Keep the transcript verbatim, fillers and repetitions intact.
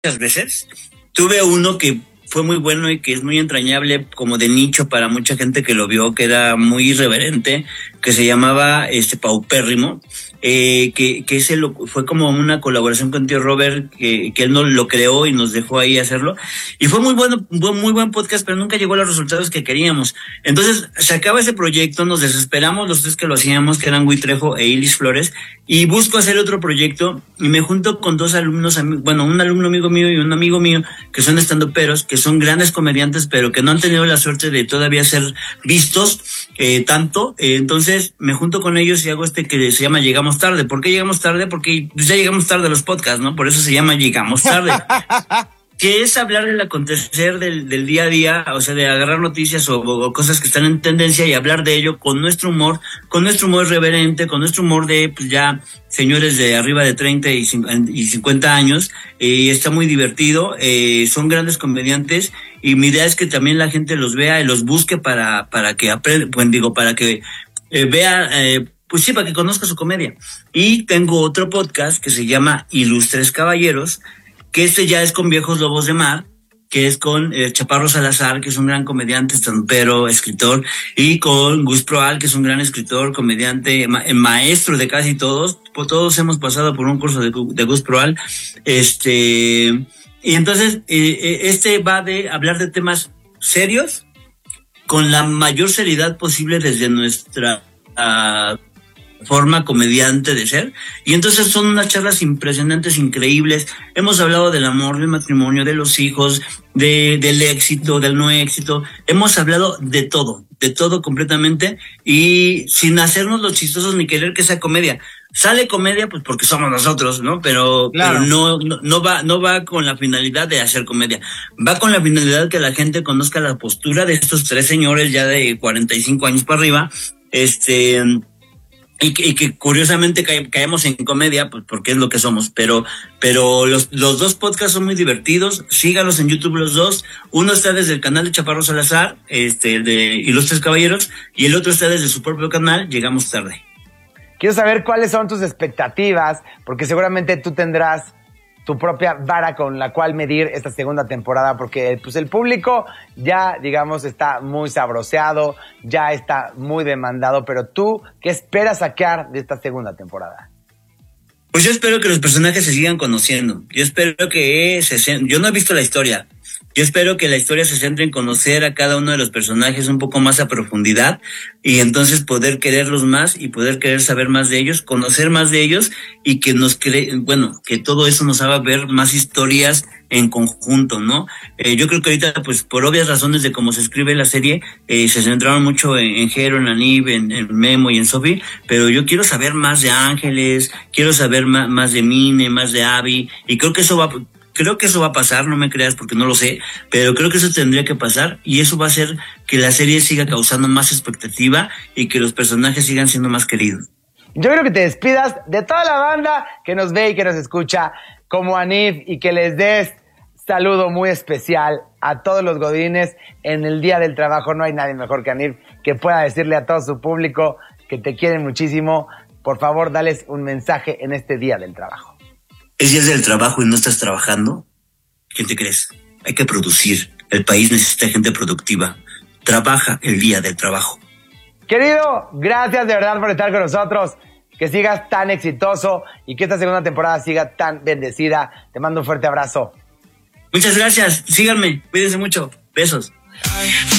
muchas veces. Tuve uno que fue muy bueno y que es muy entrañable, como de nicho para mucha gente que lo vio, que era muy irreverente, que se llamaba este Paupérrimo, eh, que, que ese lo, fue como una colaboración con Tío Robert, que, que él no lo creó y nos dejó ahí hacerlo. Y fue muy bueno, buen, muy buen podcast, pero nunca llegó a los resultados que queríamos. Entonces, se acaba ese proyecto, nos desesperamos los tres que lo hacíamos, que eran Gui Trejo e Ilis Flores, y busco hacer otro proyecto, y me junto con dos alumnos, bueno, un alumno amigo mío y un amigo mío, que son estandoperos, que son grandes comediantes, pero que no han tenido la suerte de todavía ser vistos eh, tanto. Eh, entonces me junto con ellos y hago este que se llama Llegamos Tarde. ¿Por qué llegamos tarde? Porque ya llegamos tarde a los podcasts, ¿no? Por eso se llama Llegamos Tarde. Que es hablar del acontecer del, del día a día, o sea, de agarrar noticias o, o cosas que están en tendencia y hablar de ello con nuestro humor, con nuestro humor reverente, con nuestro humor de, pues ya, señores de arriba de treinta y cincuenta años, y eh, está muy divertido, eh, son grandes comediantes, y mi idea es que también la gente los vea y los busque para, para que aprenda, pues digo, para que eh, vea, eh, pues sí, para que conozca su comedia. Y tengo otro podcast que se llama Ilustres Caballeros, que este ya es con Viejos Lobos de Mar, que es con eh, Chaparro Salazar, que es un gran comediante, estampero, escritor, y con Gus Proal, que es un gran escritor, comediante, ma- maestro de casi todos. Pues todos hemos pasado por un curso de, de Gus Proal. Este, y entonces, eh, este va de hablar de temas serios, con la mayor seriedad posible desde nuestra uh, forma comediante de ser, y entonces son unas charlas impresionantes, increíbles. Hemos hablado del amor, del matrimonio, de los hijos, de, del éxito, del no éxito. Hemos hablado de todo, de todo completamente, y sin hacernos los chistosos ni querer que sea comedia. Sale comedia pues porque somos nosotros, ¿no? Pero, claro. pero no, no, no va, no va con la finalidad de hacer comedia. Va con la finalidad que la gente conozca la postura de estos tres señores ya de cuarenta y cinco años para arriba, este, Y que, y que curiosamente ca- caemos en comedia, pues porque es lo que somos, pero pero los los dos podcasts son muy divertidos. Sígalos en YouTube los dos. Uno está desde el canal de Chaparro Salazar, este, el de Ilustres Caballeros, y el otro está desde su propio canal, Llegamos Tarde. Quiero saber cuáles son tus expectativas, porque seguramente tú tendrás tu propia vara con la cual medir esta segunda temporada, porque pues el público ya, digamos, está muy sabroseado, ya está muy demandado, pero tú, ¿qué esperas sacar de esta segunda temporada? Pues yo espero que los personajes se sigan conociendo. Yo espero que se... Yo no he visto la historia. Yo espero que la historia se centre en conocer a cada uno de los personajes un poco más a profundidad, y entonces poder quererlos más y poder querer saber más de ellos, conocer más de ellos, y que nos cree, bueno, que todo eso nos haga ver más historias en conjunto, ¿no? Eh, yo creo que ahorita, pues por obvias razones de cómo se escribe la serie, eh, se centraron mucho en, en Jero, en Aníbal, en, en Memo y en Sofi, pero yo quiero saber más de Ángeles, quiero saber más, más de Mine, más de Abby, y creo que eso va... Creo que eso va a pasar, no me creas porque no lo sé, pero creo que eso tendría que pasar, y eso va a hacer que la serie siga causando más expectativa y que los personajes sigan siendo más queridos. Yo creo que te despidas de toda la banda que nos ve y que nos escucha como Anif, y que les des saludo muy especial a todos los godines en el Día del Trabajo. No hay nadie mejor que Anif que pueda decirle a todo su público que te quieren muchísimo. Por favor, dales un mensaje en este Día del Trabajo. ¿Es día del trabajo y no estás trabajando? ¿Quién te crees? Hay que producir. El país necesita gente productiva. Trabaja el día del trabajo. Querido, gracias de verdad por estar con nosotros. Que sigas tan exitoso y que esta segunda temporada siga tan bendecida. Te mando un fuerte abrazo. Muchas gracias. Síganme. Cuídense mucho. Besos.